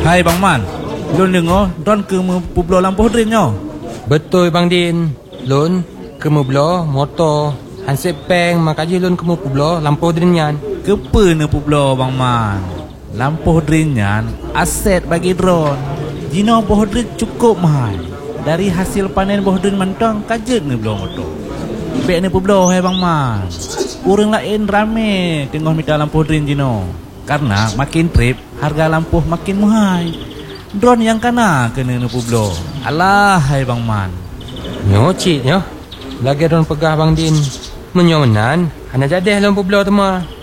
Hai Bang Man, Lun dengar Don ke Pueblo lampu drin nyo. Betul Bang Din. Lun ke Pueblo motor hansip peng makaji lun ke Pueblo lampu drin yan. Kepa ne Pueblo Bang Man. Lampu drin yan aset bagi drone. Jino boh drin cukup mahal. Dari hasil panen boh drin mantang kajet ne belum motor. Bek ne Pueblo hai Bang Man. Urang lain rame tengok minta lampu drin jino. Karena makin trip harga lampu makin mahal. Drone yang kana kena ne Pueblo. Alah hai Bang Man. Nyo cik nyo. Lagi don pegah Bang Din. Menyonan hanya jadi dalam Pueblo tu mah.